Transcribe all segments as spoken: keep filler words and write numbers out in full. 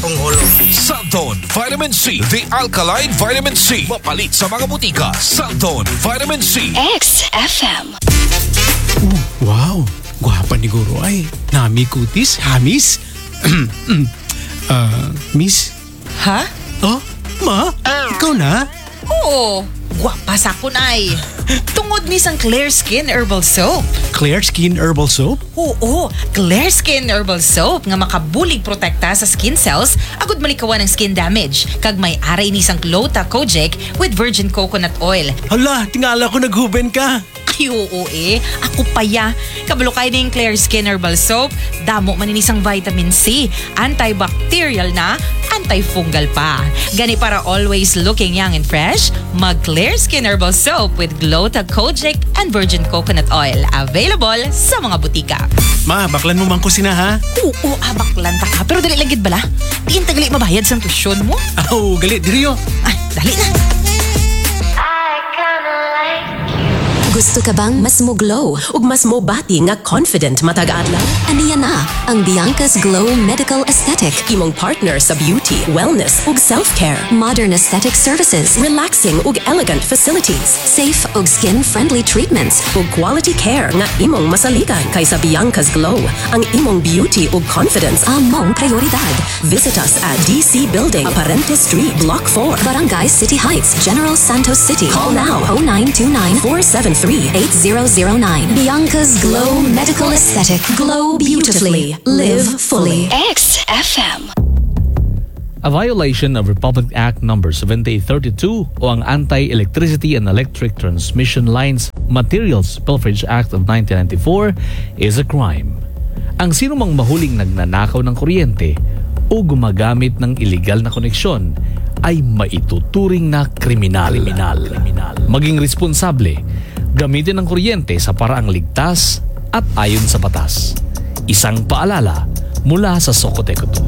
panghulog. Santon Vitamin C, the alkaline vitamin C. Mapalit sa mga butika. Santon Vitamin C. X F M. Uh, wow, gwapa ni Guro ay. Nami kutis, hamis. uh, miss? Ha? Oh, ma? Ikaw na? Oo, gwapa sa kun ay. Tungod ni sang Clear Skin Herbal Soap. Clear Skin Herbal Soap? Oo, Clear Skin Herbal Soap nga makabulig protekta sa skin cells agud malikawan ng skin damage. Kag may aray ni sang Clota Kojic with virgin coconut oil. Hala, tingala ko naghuben ka. Ay, oo eh. Ako pa ya. Kabalo kayo ng Clear Skin Herbal Soap. Damo maninisang vitamin C. Antibacterial na, antifungal pa. Gani para always looking young and fresh, mag Clear Skin Herbal Soap with Glota Kojic and virgin coconut oil. Available sa mga butika. Ma, baklan mo man ko sina ha? Oo, abaklan ta ka. Pero dali lagid bala. Tiin tagali mabayad sa tuition mo. Oh, galit diriyo. Ay, dali na. Gusto ka bang mas mo glow ug mas mo bati nga confident matag adlaw? Aniya na ang Bianca's Glow Medical Aesthetic, imong partner sa beauty, wellness ug self-care. Modern aesthetic services, relaxing ug elegant facilities, safe ug skin-friendly treatments ug quality care nga imong masaligan kaysa Bianca's Glow. Ang imong beauty ug confidence among prioridad. Visit us at D C Building, Aparente Street, Block four, Barangay City Heights, General Santos City. Call now oh nine two nine, four seven three, eight zero zero nine. Bianca's Glow Medical Aesthetic. Glow beautifully. Live fully. X F M. A violation of Republic Act number seventy-eight thirty-two o ang Anti-Electricity and Electric Transmission Lines Materials Pilferage Act of nineteen ninety-four is a crime. Ang sino mang mahuling nagnanakaw ng kuryente o gumagamit ng illegal na koneksyon ay maituturing na kriminal. kriminal. kriminal. Maging responsable, gamitin ang kuryente sa paraang ligtas at ayon sa batas. Isang paalala mula sa Sokotekoto.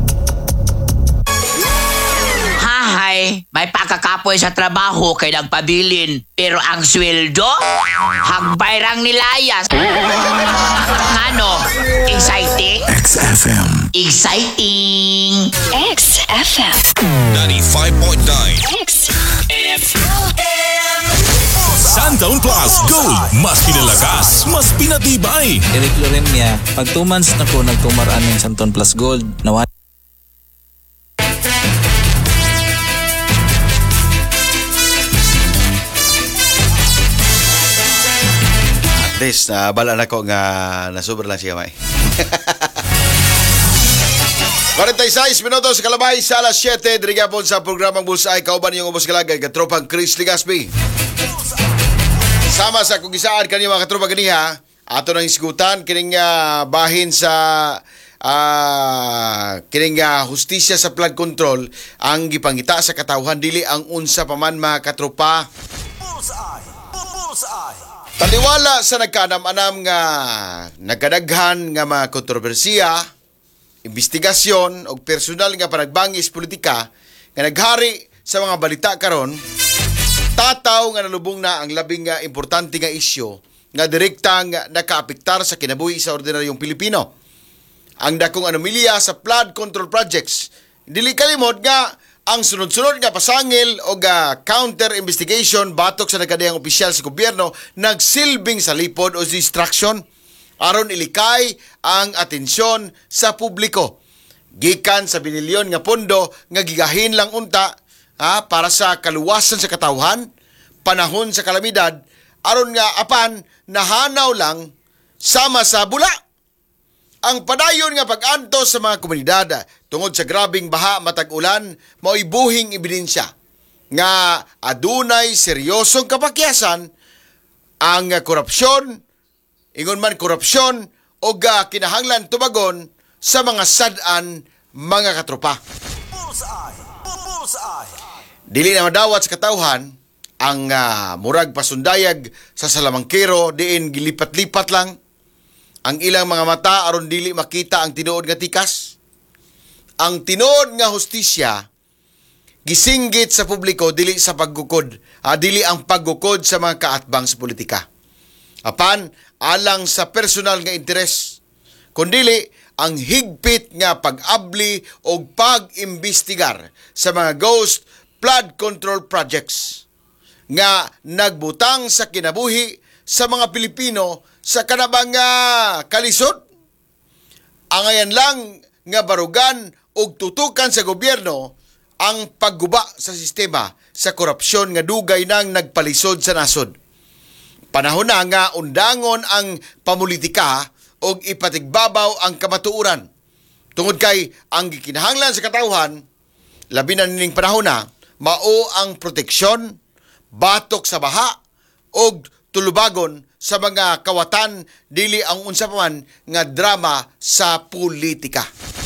Hahay, may pakakapoy sa trabaho kay nagpabilin. Pero ang sweldo, hagbayrang nilayas. Ano? Exciting? X F M. Exciting! X F M. ninety-five point nine. X F M. Santon Plus Gold. Mas pinalakas, mas pinatibay. Direklo rin niya, pag two months na ko nagtumaraan ng Santon Plus Gold, nawa. At least, uh, bala na ko nga nasubra lang siya may. forty-six minutos kalabay sa alas siyete. Dirigapon sa programang Bullseye. Kauban yung ubos kalagay. Katropang Chris Ligaspi. Sama sa kugisaan kanyo mga katropa ganiha. Ato nang isgutan. Kining uh, bahin sa uh, kining uh, hustisya sa flood control. Ang gipangita sa katawhan dili ang unsa paman mga katropa. Bullseye. Bullseye. Taliwala sa nagkanam-anam nga nagkadaghan nga mga kontrobersiya, investigasyon o personal nga panagbangis politika nga naghari sa mga balita karon, tataw nga nalubong na ang labing nga importante nga isyu nga direktang nakaapektar sa kinabuhi sa ordinaryong Pilipino. Ang dakong anomalya sa flood control projects. Dili kalimot nga ang sunod-sunod nga pasangil o ga counter investigation batok sa nagkadayang opisyal sa gobyerno nagsilbing sa lipod o distraction aron ilikay ang atensyon sa publiko. Gikan sa binilyon nga pondo nga gigahin lang unta ha, para sa kaluwasan sa katawhan, panahon sa kalamidad, aron nga apan nahanaw lang sama sa bula. Ang padayon nga pag-antos sa mga komunidad tungod sa grabing baha matag ulan mao'y buhing ebidensya nga adunay seryosong kapakyasan ang korupsyon, ingon man korupsyon o ga kinahanglan tubagon sa mga sad-an mga katropa. Dili na madawat sa katawhan ang uh, murag pasundayag sa salamangkero diin gilipat-lipat lang ang ilang mga mata aron dili makita ang tinuod nga tikas. Ang tinuod nga hustisya gisinggit sa publiko dili sa paggukod, ah, dili ang paggukod sa mga kaatbang sa politika. Apan alang sa personal nga interes, kundili ang higpit nga pag-abli o pag-imbestigar sa mga ghost flood control projects nga nagbutang sa kinabuhi sa mga Pilipino sa kanabang uh, kalisod. Angayan lang nga barugan o tutukan sa gobyerno ang pagguba sa sistema sa korupsyon nga dugay nang nagpalisod sa nasod. Panahon na nga undangon ang pamulitika o ipatigbabaw ang kamatuuran. Tungod kay ang gikinahanglan sa katawhan, labi na nining panahon na, mao ang proteksyon, batok sa baha, o tulubagon sa mga kawatan, dili ang unsa pa man nga drama sa politika.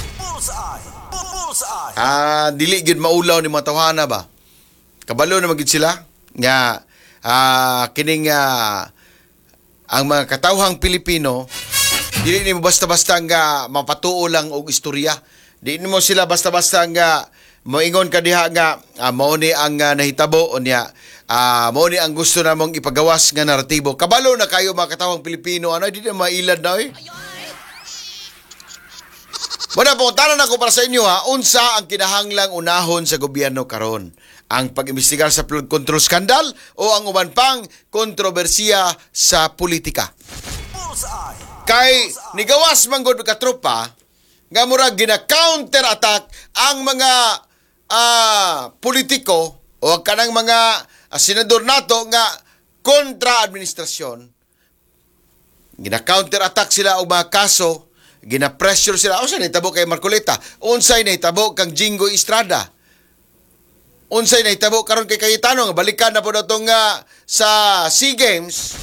Ah, dili gid maulaw ni mga tawhana ba? Kabalo na magid sila nga Ah, kining uh, ang mga katawhang Pilipino, dili nimo basta-basta nga mapatuo lang og istorya. Di nimo sila basta-basta nga moingon ka diha nga uh, mao ni ang uh, nahitabo unya. Ah, uh, mao ni ang gusto namong ipagawas nga naratibo. Kabalo na kayo mga katawhang Pilipino, ano di na mailad na eh. Wala po, tanan ako para sa inyo ha, unsa ang kinahanglang unahon sa gobyerno karon? Ang pag-imbestigar sa flood control scandal o ang uban pang kontrobersiya sa politika? Kay nigawas manggod ka tropa nga murag gina-counter attack ang mga uh, politiko o kanang mga uh, senador nato nga kontra administrasyon. Gina-counter attack sila og mga kaso, gina-pressure sila. Unsa nahitabo kay Marcoleta? Unsay nahitabo kang Jingo Estrada? Unsay nahitabo karon kay Cayetano nga balikan na po daw tong uh, sa SEA Games.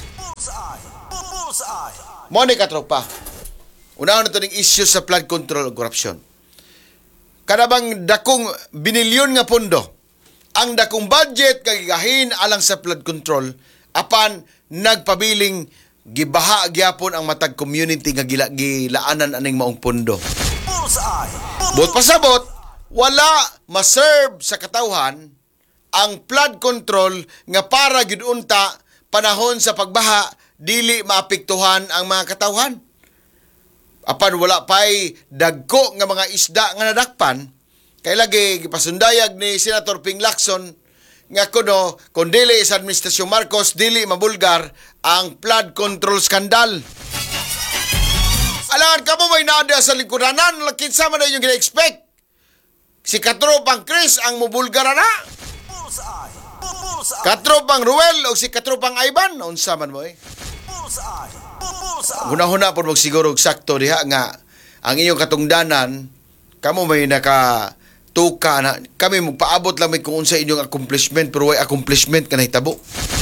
Mo ni katropa. Unahon na to ning issue sa flood control ug corruption. Kanabang dakong binilyon nga pondo ang dakong budget kagigahin alang sa flood control apan nagpabiling gibaha gyapon ang matag community nga gila, gilaanan aning maong pondo. Bot pasabot wala maserve sa katawhan ang flood control nga para gid unta panahon sa pagbaha dili maapektuhan ang mga katawhan. Apan wala pay dagko nga mga isda nga nadakpan kay lagi gipasundayag ni Senator Ping Lacson nga kuno kung dili sa administrasyon Marcos dili mabulgar ang flood control scandal. Alangan ka mo may nada sa lingkuranan lakin sama na yung gina-expect. Si Katropang Chris ang mubulgara na. Katropang Ruel o si Katropang Ivan, unsa man mo eh. Huna-huna po magsiguro sakto diha nga ang inyong katungdanan, kamo may nakatuka na, kami magpaabot lang may kung unsa inyong accomplishment, pero way accomplishment ka nahitabo.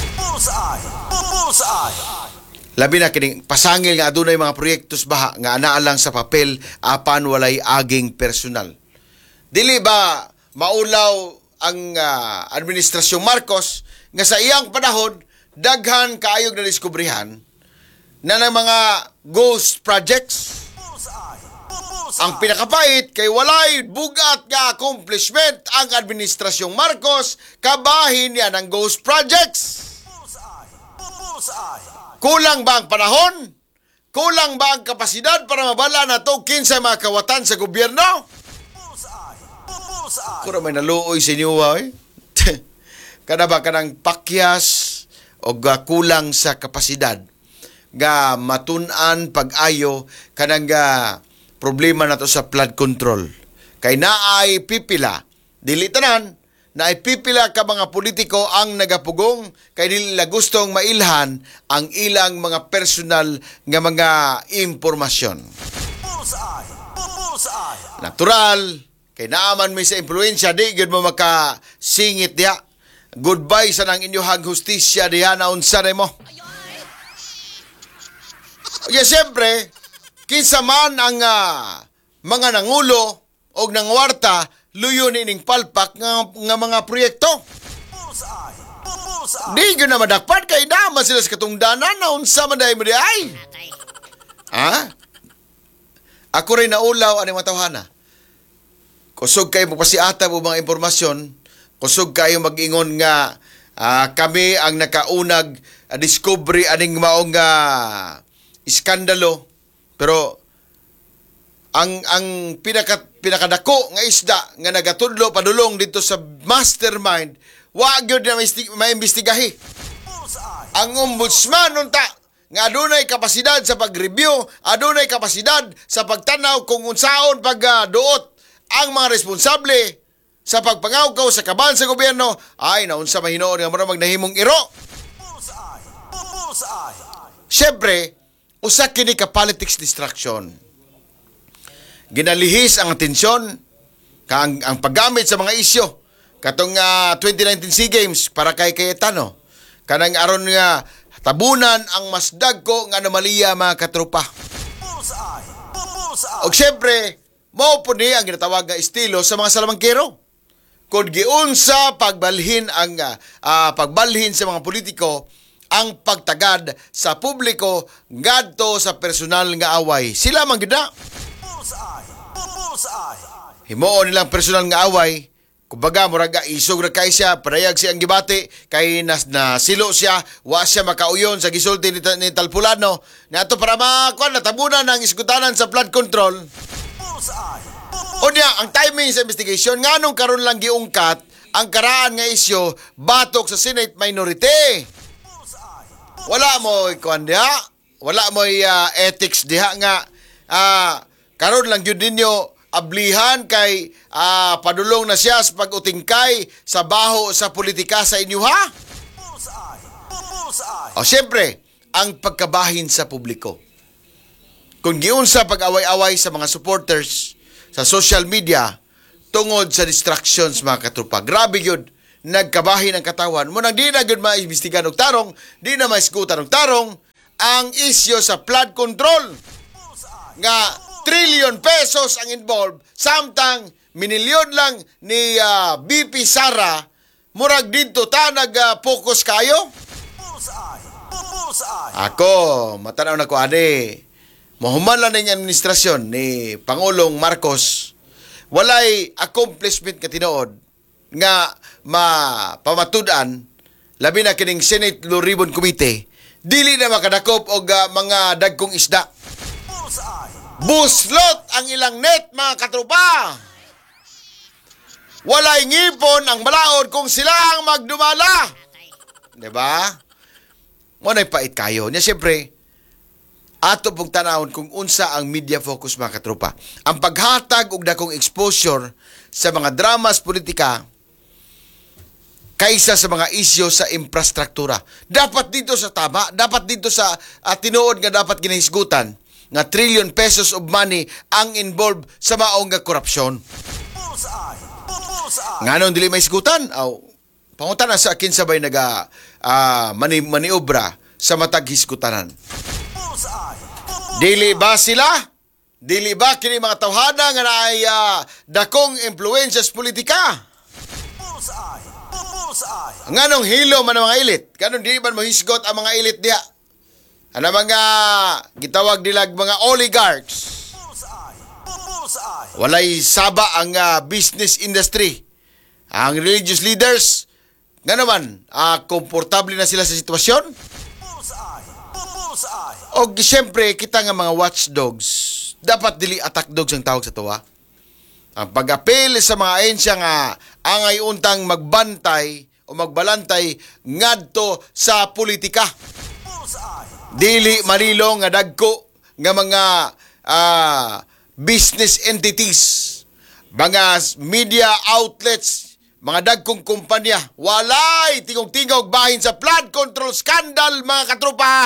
Labi na kining pasangil nga adunay mga proyektos baha nga anaa lang sa papel apan walay aging personal. Dili ba maulaw ang uh, administrasyong Marcos nga sa iyang panahon daghan kaayog na diskubrihan na ng mga ghost projects? Ang pinakapait kay walay bugat nga accomplishment ang administrasyong Marcos kabahin niya ng ghost projects. Kulang ba ang panahon? Kulang ba ang kapasidad para mabala na to kinsa mga kawatan sa gobyerno? Kura may naluoy sa inyo eh. Kada ba kanang pakyas o kulang sa kapasidad ga matun-an pag-ayo kanang ga problema nato sa flood control. Kay naay pipila, dili tanan, naay pipila ka mga politiko ang nagapugong kay dili nila gustong mailhan ang ilang mga personal nga mga impormasyon. Natural kay naaman mi sa impluensya, di gud mo makasingit diha. Goodbye sa nang inyohang hustisya diha na unsa na mo. Kaya siyempre, kinsa man ang uh, mga nangulo o nangwarta, luyo ni ning palpak nga, nga mga proyekto. Di gud na madakpan kay naman sila sa katungdanan na unsa man dahi mo di ay. Ha? Ako rin naulaw ani matawhana. Kusog kayo magpasiata mo mga impormasyon, kusog kayo mag-ingon nga uh, kami ang nakaunag uh, discovery aning maong uh, iskandalo. Pero ang ang pinaka pinakadako nga isda nga nagatudlo padulong dito sa mastermind wa gyud na maimbestigahi. Ang ombudsman unta nga adunay kapasidad sa pag-review, adunay kapasidad sa pagtanaw kung unsaon pagduot ang mga responsable sa pagpangawkaw sa kaban sa gobyerno. Ay naunsa mahinoon nga mura magnahimong iro. Siyempre, usa kini ka politics distraction. Ginalihis ang atensyon kang ang paggamit sa mga isyo katong uh, twenty nineteen SEA Games para kay Cayetano. Kanang aron nga tabunan ang mas dagko nga anomalya mga katropa. Og siyempre, mao po ni ang ginatawag nga estilo sa mga salamangkero. Kung giunsa pagbalhin ang uh, pagbalhin sa mga politiko ang pagtagad sa publiko ngadto sa personal nga away. Sila man gid na. Himuon nilang personal nga away. Kumbaga, muraga isog ra kay siya, parayag siyang gibati, kay nas na silo siya, wa siya makauyon sa gisulti ni, ni Talpulano. Nato para makuan natabunan ang iskutanan sa flood control. O niya, ang timing sa investigation, nganong karon lang giungkat ang karaan nga isyo batok sa Senate minority. Wala mo kuan diha, wala mo uh, ethics diha nga uh, karon lang gyud ninyo ablihan kay uh, padulong na siya sa pag-utingkay sa baho sa politika sa inyo ha? O siyempre, ang pagkabahin sa publiko. Kung giunsa pag-away-away sa mga supporters sa social media tungod sa distractions mga katrupa. Grabe yun, nagkabahin ang katawan. Munang di na yun maimbestigan og tarong, di na maiskutan og tarong ang isyo sa flood control. Nga trillion pesos ang involved, samtang minilyon lang ni uh, B P Sara, murag dito ta nag-focus kayo? Ako, matanaw na ko ade, mahuman lang ng administrasyon ni Pangulong Marcos, walay accomplishment ka tinuod nga mapamatudan, labi na kining Senate Blue Ribbon Committee, dili na makadakop og uh, mga dagkong isda. Buslot ang ilang net, mga katrupa. Walay ngipon ang balaod kung sila ang magdumala. Diba? Muna'y pait kayo. Niya siyempre, ato pong tanawon kung unsa ang media focus, mga katrupa. Ang paghatag og dakong exposure sa mga dramas politika kaysa sa mga isyo sa infrastruktura. Dapat dito sa tama, dapat dito sa uh, tinuod nga dapat ginahisgutan nga trillion pesos of money ang involved sa maong nga korupsyon. Nganon dili maisgutan? Aw, pangutan na sa akin sabay naga uh, mani maniobra sa matag hiskutanan. Dili ba sila? Dili ba kini mga tawhana nga naay uh, dakong influences politika? Nganong hilo man ang mga elit? Kanon dili man mahisgot ang mga elit diha? Ano mga gitawag nilag mga oligarchs? Walay saba ang uh, business industry. Ang religious leaders, nga naman, uh, komportable na sila sa sitwasyon? O siyempre, kita nga mga watchdogs, dapat dili attack dogs ang tawag sa tuwa. Ang pag-apel sa mga ahensya nga angay untang magbantay o magbalantay ngadto sa politika. Dili marilo nga dagko nga mga uh, business entities, mga media outlets, mga dagkong kumpanya, walay tingog-tingog bahin sa flood control scandal, mga katrupa.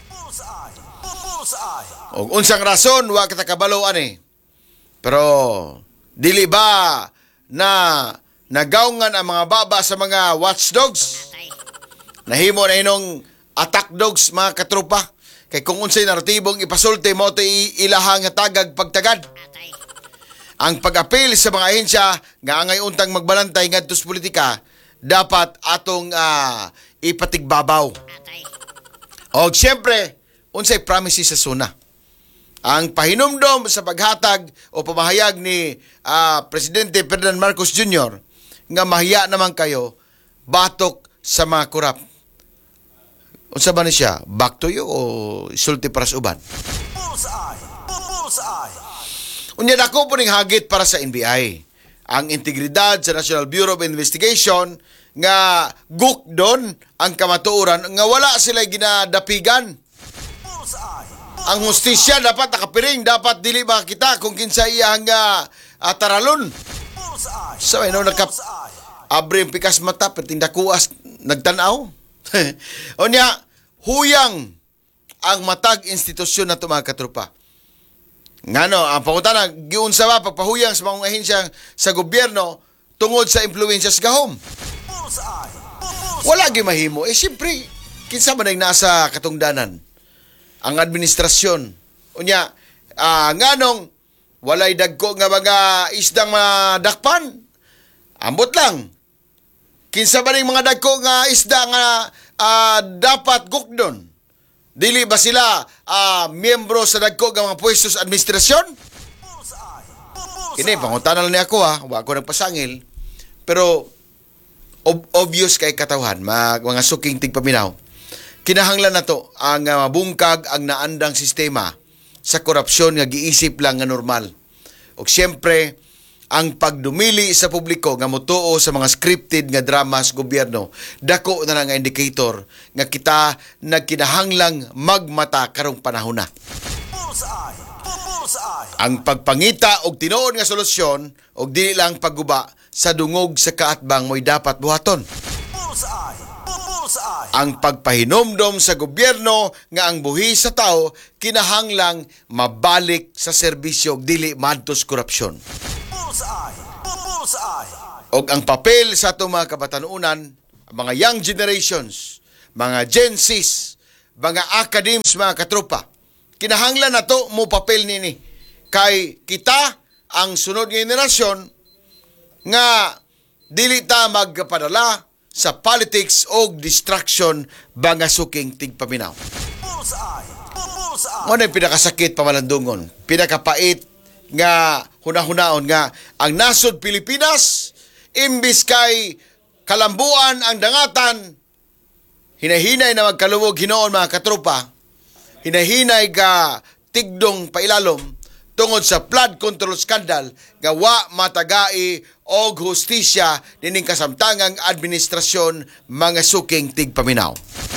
O unsang rason wa kita kabalo ani. Pero dili ba na nagawngan ang mga baba sa mga watchdogs? Nahimo na inong attack dogs, mga katrupa. Kay kung unsay narratibong ipasulti mo ito ilahang tagag pagtagad. Ang pag-apil sa mga ahensya nga angay untang magbalantay ngadto sa politika dapat atong uh, ipatigbabaw. O siyempre, unsay promises sa suna. Ang pahinumdom sa paghatag o pamahayag ni uh, Presidente Ferdinand Marcos Junior nga mahiya naman kayo batok sa mga korap. Unsa ba ni siya? Back to you o sulti para sa uban? Unya dako po ning hagit para sa N B I. Ang integridad sa National Bureau of Investigation nga gukdon ang kamatuoran nga wala sila ginadapigan. Ang hustisya dapat nakapiring, dapat dili makita kung kinsa iyang uh, uh, taralon. So, ano, nagkap abre ang pikas mata, patinda kuas, nagtanaw. O niya, huyang ang matag institusyon na ito, mga katrupa. Nga no, ang pangutana, giunsa ba pagpahuyang sa mga ahensya sa gobyerno tungod sa impluensya sa gahom? Wala gi mahimo. Eh, siyempre, kinsa man ang nasa katungdanan? Ang administrasyon. Unya, uh, nga nung walay dagko nga mga isdang madakpan, ambot lang. Kinsa ba ning mga dagko nga isda nga uh, dapat gukdon? Dili ba sila uh, miyembro sa dagko nga mga pwesto sa administrasyon? Kini, pangutanan lang ni ako ha. Wa ako nagpasangil. Pero, ob- obvious kay katawhan, mag, mga suking tigpaminaw. Kinahanglan na to ang uh, mabungkag ang naandang sistema sa korupsyon nga giisip lang nga normal. O siyempre, ang pagdumili sa publiko nga mutuo sa mga scripted nga drama sa gobyerno, dako na lang nga indicator nga kita nagkinahanglang magmata karong panahon na. Ang pagpangita og tinuod nga solusyon og dili lang pagguba sa dungog sa kaatbang mo'y dapat buhaton. Ang pagpahinomdom sa gobyerno nga ang buhi sa tao kinahanglang mabalik sa serbisyo og dili madtos korupsyon. Og ang papel sa itong mga kabatanunan, mga young generations, mga Gen Zs, mga academies, mga katropa, kinahanglan na to mo papel nini. Kay kita, ang sunod nga generasyon, nga dili ta magpadala sa politics o distraction mga suking tigpaminaw. Ano yung pinakasakit pamalandungon? Pinakapait nga hunahunaon nga ang nasod Pilipinas, imbis kay kalambuan ang dangatan, hinahinay na magkaluwog hinoon mga katropa, hinahinay ka tigdong pailalom tungod sa flood control scandal nga wa matagai og hustisya nining kasamtangang administrasyon mga suking tigpaminaw.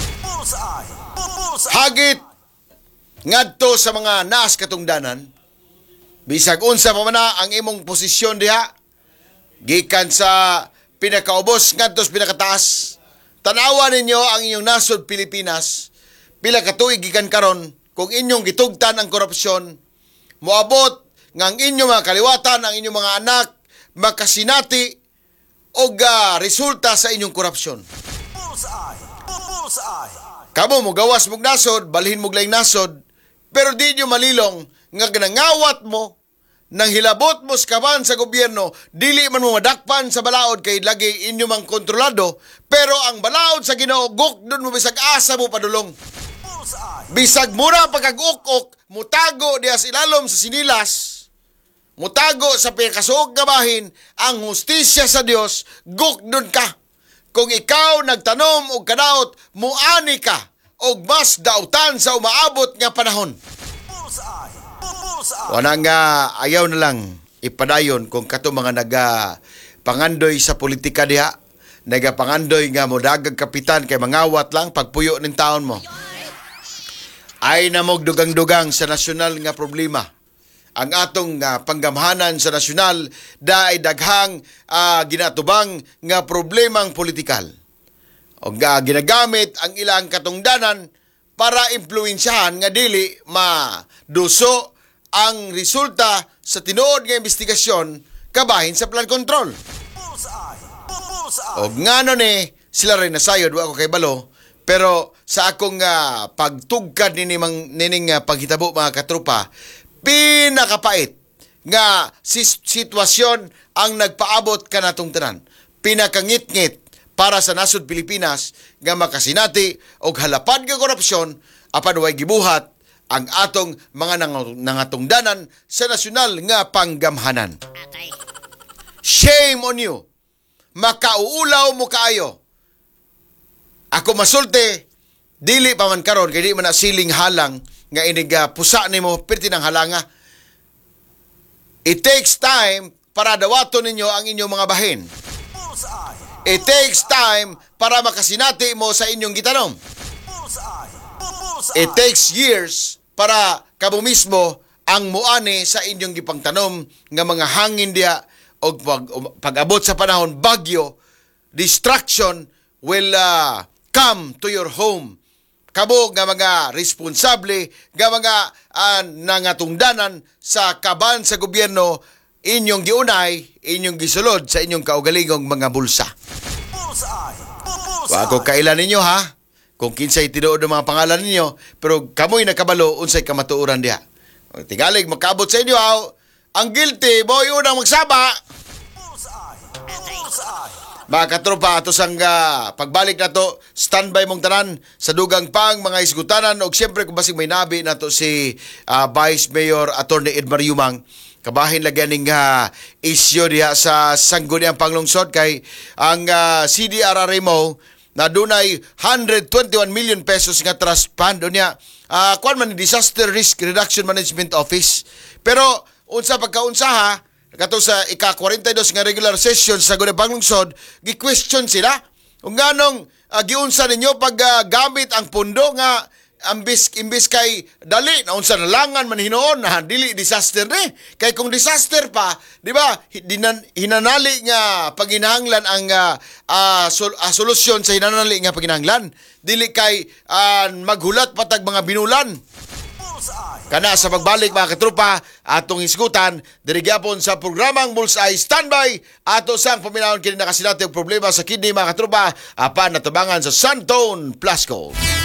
Hagit ngadto sa mga naas katungdanan, bisag unsa pa man na ang imong posisyon diha, gikan sa pinakaubos ngadto sa pinakataas, tanawa ninyo ang inyong nasod Pilipinas, pila ka tuig gikan karon, kung inyong gitugtan ang korupsyon, moabot nga ang inyong mga kaliwatan, ang inyong mga anak, makasinati o uh, resulta sa inyong korupsyon. Kamo mo gawas mong nasod, balhin mo laing nasod, pero di nyo malilong nga ginangawat mo, nang hilabot mo sa kaban sa gobyerno, dili man mo madakpan sa balaod kay lagi inyo mang kontrolado, pero ang balaod sa Ginoo gukdon mo bisag asa mo padulong. Bisag mura pagkag-uk-uk, mutago diha sa ilalom sa sinilas, mutago sa pinakasuog nga bahin, ang hustisya sa Dios, gukdon ka. Kung ikaw nagtanom og kadaot, muani ka og mas dautan sa umaabot nga panahon. Wala nga ayaw na lang ipadayon kung kato mga naga pangandoy sa politika diha, naga pangandoy nga modagag kapitan kay mangawat lang pagpuyo ning taon mo. Ay namog dugang-dugang sa nasyonal nga problema. Ang atong uh, panggamhanan sa nasyonal daay daghang uh, ginatubang nga problemang politikal. O uh, ginagamit ang ilang katungdanan para impluwensyahan nga dili maduso ang resulta sa tinuod nga investigasyon kabahin sa flood control. O ngano ni sila rin nasayod, wa ako kay balo, pero sa akong uh, pagtugkad nini mang nining uh, paghitabo mga katropa, pinakapait nga sis- sitwasyon ang nagpaabot kanatong tanan. Pinakangit-ngit para sa nasod Pilipinas nga makasinati og halapad nga korupsyon apan way gibuhat ang atong mga nang- nangatungdanan sa nasyonal nga panggamhanan. Shame on you. Makauulaw mo kaayo. Ako masulti, dili pa man karon kay di man na siling halang nga iniga pusa nimo pirti ng halanga. It takes time para dawaton ninyo ang inyong mga bahin. It takes time para makasinati mo sa inyong gitanom. It takes years para kamo mismo ang muani sa inyong gipangtanom nga mga hangin diha o pag, pag-abot sa panahon bagyo, destruction will uh, come to your home. Kabo nga mga responsable, nga mga uh, nangatungdanan sa kaban sa gobyerno, inyong giunay, inyong gisulod sa inyong kaugalingong mga bulsa. Wa ako kailan ninyo ha, kung kinsay tinuod ang mga pangalan ninyo, pero kamoy nakabalo unsay kamatuoran diha. Tingalig makabot sa inyo ha, ang guilty, boy unang magsaba. Mga katropa, ato sang uh, pagbalik na to, standby mong tanan sa dugang pang mga isgutanan o siyempre kung basig may nabi na to si uh, Vice Mayor Attorney Edmar Yumang. Kabahin lagyan ng uh, isyo diha sa sangguniang panglungsod kay ang uh, C D R R M O na dunay one hundred twenty-one million pesos nga trust fund o niya uh, kuan man Disaster Risk Reduction Management Office. Pero unsa pagkaunsa ha, kato sa ika forty-two nga regular session sa Gunay Panglungsod, gi-question sila kung nganong uh, giunsa ninyo pag uh, gamit ang pundo nga ambis imbis kay dali na unsa nalangan man hinoon na dili disaster ni kay kung disaster pa di ba hinan, hinanali nga paghinahanglan ang uh, uh, sol, uh, solusyon sa hinanali nga paghinahanglan dili kay uh, maghulat patag mga binulan. Kana sa pagbalik mga katropa atong isgutan diri gyapon sa programang Bullseye Standby ato sang paminawon kini nakasilati og problema sa kidney mga katropa apan natabangan sa Santone Plasco.